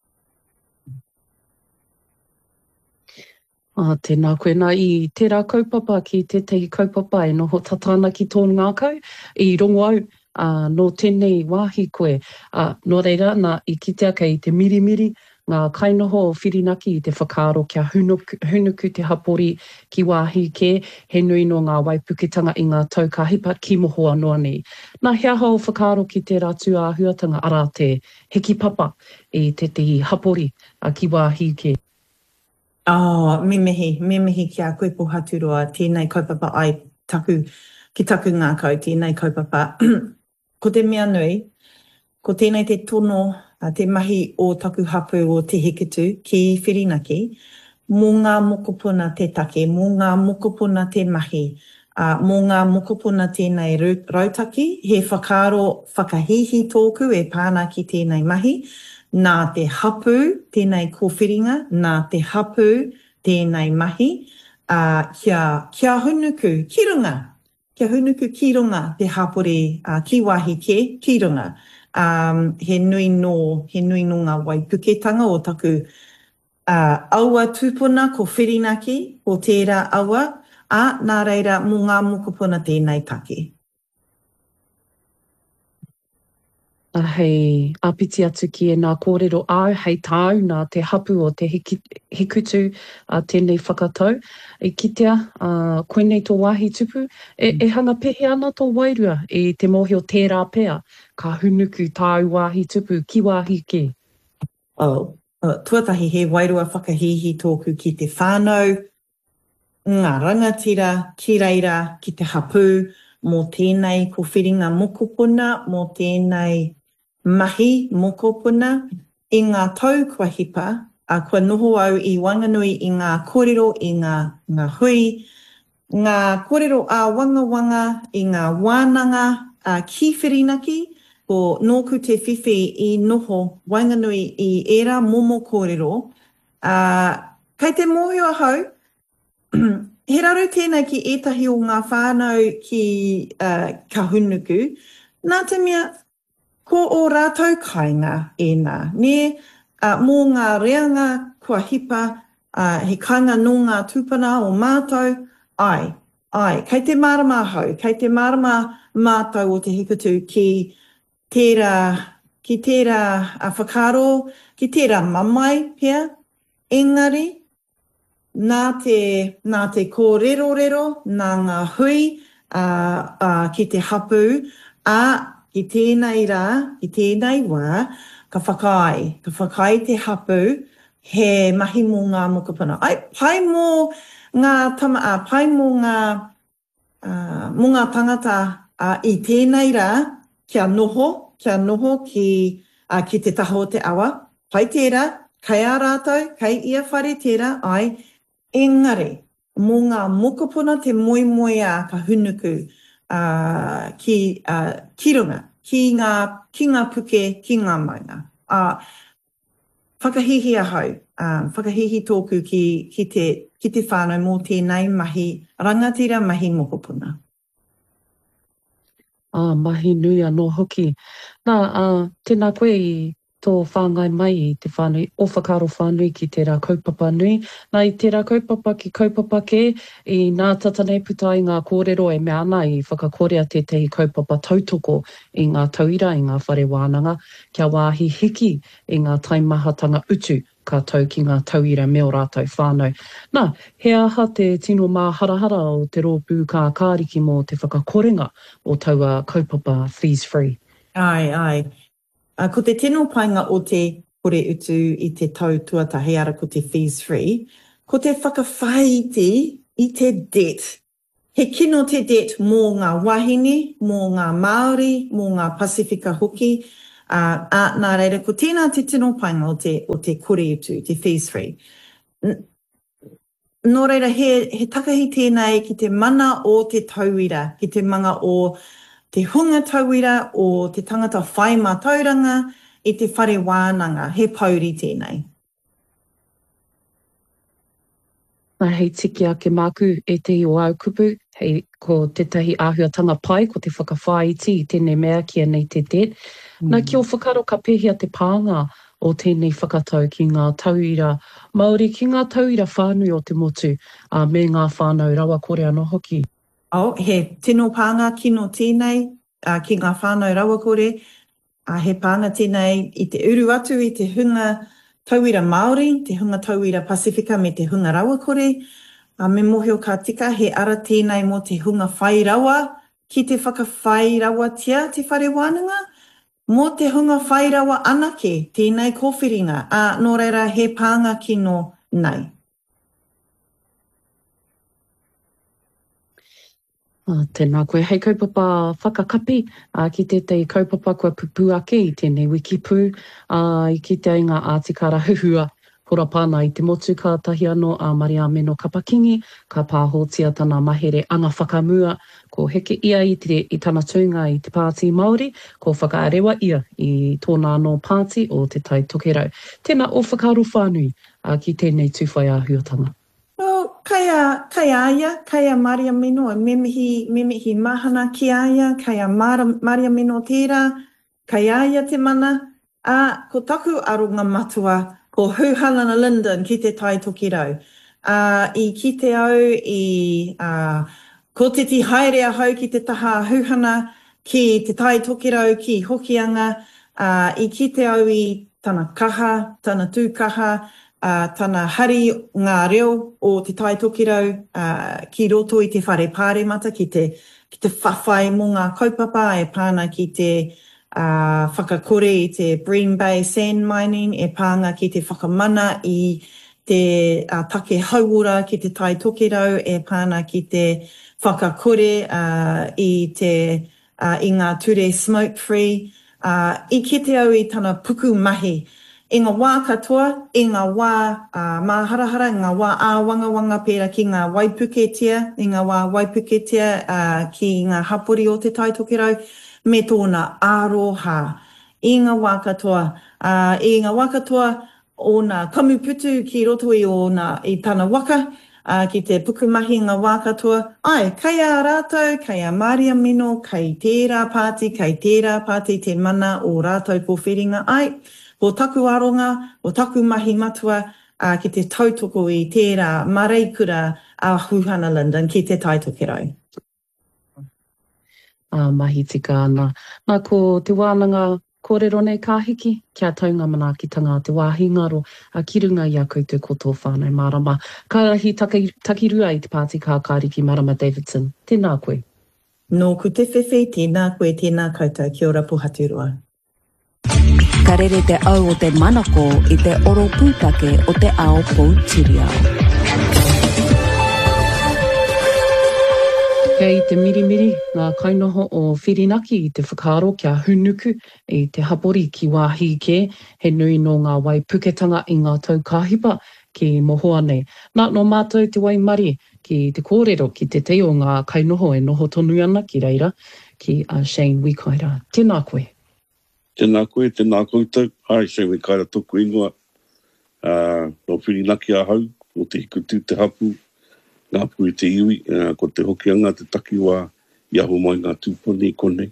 Tēnā koe nā i tērā kaupapa ki tētahi kaupapa e noho tatana ki tōnu ngā kau i rongo au no tēnei wāhi koe. Nō reira, nā i kitea kei te mirimiri ngā kainoho o whirinaki i te whakaaro kia hunuku te hapori ki wāhi ke he nui no ngā waipukitanga i ngā tau ka hipa ki moho anō nei. Nā hea hao whakaaro ki te rātu āhuatanga ara te heki papa i te hapori ki wāhi ke. Me mihi kia koe pohaturua, tēnei kaupapa ai ki taku ngā kau, tēnei kaupapa. Ko te mea nui, ko tēnei te tono, te mahi o taku hapu o te heketu ki whirinaki, mō ngā mokopuna te take, mō ngā mokopuna te mahi, mō ngā mokopuna tēnei rautaki, he whakaaro whakahihi tōku e pāna ki tēnei mahi, nā te hapu, tēnei kōwhiringa, nā te hapu, tēnei mahi, kia hunuku ki runga, kia hunuku ki runga te hapori ki wāhi ke, ki runga. He nui no ngā waipuketanga o taku aua tūpuna ko whirinaki, ko tērā aua, nā reira mō ngā mokopuna tēnei take. Hei apiti atu ki e nā kōrero au, hei tāu nā te hapu o te hikutu tēnei whakatau. E kitea, koenei tō wāhi tupu, e hanga pehe ana tō wairua i te mohi o tērā pea, ka hunuku tāu wāhi tupu ki wāhi ke. Tuatahi he wairua whakahihi tōku ki te whānau, ngā rangatira, ki reira, ki te hapu, mō tēnei ko whiringa mokopuna, mō tēnei mahi mokopuna, i ngā tau kua hipa, kua noho au i wanganui i ngā kōrero, i ngā hui, ngā kōrero wanga i ngā wānanga ki whirinaki, ko nōku te whiwhi i noho wanganui i era momo kōrero. Kei te mōhio hau, he raru tēnei ki etahi o ngā whānau ki ka hunuku, nā te mea, ko o rātou kainga e nā. Mō ngā reanga kua hipa, he kainga no ngā tūpana o mātou, kei te marama hau, kei te marama mātou o te hikutu ki tērā whakaro, ki tērā mamai pia, engari, nā te kōrero, nā ngā hui, ki te hapu, ki tēnei rā, ki tēnei wā, ka whakai te hapu, he mahi mō ngā mokopuna. Pai mō ngā tangata i tēnei rā, kia noho ki te taho o te awa, pai tērā, kei a rātou, kei ia whare tērā, engari, mō ngā mokopuna te moimoe ka hunuku ki runga, ki ngā puke, ki ngā maunga. Whakahihi ahau, whakahihi tōku ki te whānau mō tēnei mahi, rangatira mahi mokopuna. Mahi nui anō hoki. Nā, tēnā koe i tō whāngai mai i te whānui, o whakaro whānui ki tērā kaupapa nui. Nā i tērā kaupapa ki kaupapa ke, i nā tatanei puta i ngā kōrero e mea ana i whakakorea tētahi kaupapa tautoko i ngā tauira, i ngā whare wānanga, kia wāhi hiki i ngā taimahatanga utu ka tau ki ngā tauira me o rātou whānau. Nā, he aha te tino mā harahara o te rōpū kā kāriki mō te whakakorenga o taua kaupapa Fees Free. Ai. Ko te tino painga o te kore utu i te tau tuatahi ara ko te Fees Free, ko te whakawhaiti i te debt. He kino te debt mō ngā wahine, mō ngā Māori, mō ngā Pasifika hoki, Nā reira, ko tēnā te tino painga o te kore utu, te phase 3. Nō reira, he takahi tēnei ki te mana o te tauira, ki te manga o te hunga tauira o te tangata whai mā tauranga i te whare wānanga, he pauri tēnei. Nā hei tiki a ke māku e te i o au kupu, hei ko tētahi āhuatanga pai, ko te whakawhaiti i tēnei mea kia nei te te. Nā ki o whakaro ka pehia te pānga o tēnei whakatau ki ngā tauira Māori, ki ngā tauira whānui o te motu, me ngā whānau rawa kore anō hoki. He tino pānga kino tēnei, ki ngā whānau rawa kore, he pānga tēnei i te uru atu i te hunga tauira Māori, te hunga tauira Pasifika me te hunga rawa kore, me mohio ka tika he ara tēnei mo te hunga whai rawa, ki te whakawhai rawa tia te whare wānanga, mo te hunga whai rawa anake, tēnei kōwhiringa, nō reira he pānga kino nei. Tēnā koe, hei kaupapa whakakapi ki tētei kaupapa kua pupu ake i tēnei wikipū, i ki te inga ātikara huhua hora pāna i te motu ka tahi anō a Maria Meno Kapakingi, ka pāhotia tana mahere anga whakamua, ko heke ia i tana tūnga i te pāti Māori, ko whakaarewa ia i tōna anō pāti o te tai tokerau. Tēnā o whakaru whānui ki tēnei tūwhai āhuatanga. Kai aia, kai Maria Meno, me mihi mahana ki aia, kai Maria Meno tērā, kai aia te mana, ko taku aronga matua, ko Huhalana Linden ki te tai toki rau. I ki te au, ko te ti haerea hau ki te taha Huhana, ki te tai toki rau ki Hokianga, i ki te au i tana kaha, tana tūkaha, tana hari ngā reo o te tai toki rau ki roto i te whare pāremata, ki te whawhai mō ngā kaupapa, e pāna ki te whakakore i te Bream Bay Sand Mining, e pānga ki te whakamana i te take hauora ki te tai toki rau, e pāna ki te whakakore i ngā ture smoke free, i ki te au i tana puku mahi. I ngā wā katoa, i ngā wā māharahara, i ngā wā āwangawanga pēra ki ngā waipuketia, i ngā wā waipuketia ki ngā hapori o te tai toki rau, me tōna āroha. I ngā wā katoa, o ngā kamuputu ki roto i tana waka, ki te pukumahi ngā wā katoa. Kai a rātou, kai a Maria Meno, kai tērā pāti te mana o rātou kōwhiringa. Ko taku aronga, o taku mahi matua ki te tautoko i tērā mareikura a Huhana Linden ki te tai toki rau. Mahi tika ana. Nā ko te wānanga kōrero nei kāhiki, kia taunga manaakitanga te wāhi ngaro ki runga i a koutou koto whānau marama. Ka rahi takirua i te pāti kā kāriki Marama Davidson. Tēnā koe. Nō ku te whewhi, tēnā koe, tēnā koutou, kia ora puhaturua. Ka rere te au o te manako i te oro pūtake o te ao Poutireo. Kei te mirimiri, ngā kainoho o Whirinaki i te whakaaro kia hunuku i te hapori ki wāhi ke, he nui no ngā wai puketanga i ngā tau kāhipa ki mohoa nei. Nā no mātou te wai mari ki te kōrero ki te te o ngā kainoho e noho tonu ana ki reira ki Shane Wikaira. Tēnā koe. Tēnā koe, tēnā koutou. Shane Wikaira tōku ingoa. No Whirinaki a hau, o te hikutu te hapu, ngā pui te iwi, ko te hokianga, te takiwa, i aho mai ngā tūponi konei.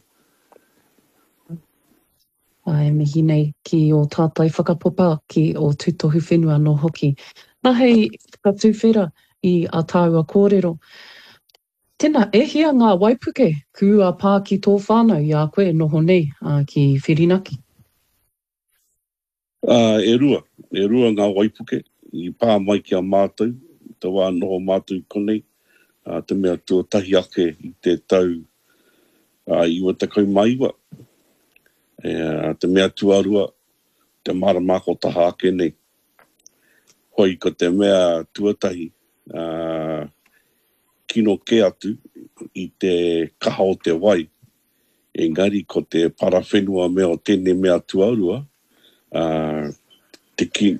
Mihi nei ki o tātai whakapopa ki o tūtohu whenua no hoki. Nā hei whakatūwhera i a tāua kōrero. Tēnā, e hia ngā waipuke kua pā ki tō whānau i a koe noho nei ki Whirinaki? E rua ngā waipuke, i pā mai ki a mātou, te wā noho mātou konei, te mea tuatahi ake i te tau iwa te kaumaiwa. Te mea tuarua, te maramako taha ake nei. Hoi ko te mea tuatahi kino ke atu i te kaha o te wai, Engari ko te parawhenua mea o tēnei mea tuaurua, te